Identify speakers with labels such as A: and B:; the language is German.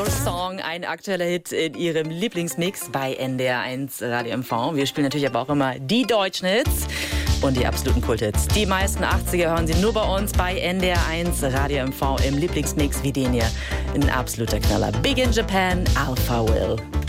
A: Your Song, ein aktueller Hit in Ihrem Lieblingsmix bei NDR1 Radio MV. Wir spielen natürlich aber auch immer die deutschen Hits und die absoluten Kulthits. Die meisten 80er hören Sie nur bei uns bei NDR1 Radio MV im Lieblingsmix wie den hier. Ein absoluter Knaller. Big in Japan, Alpha Will.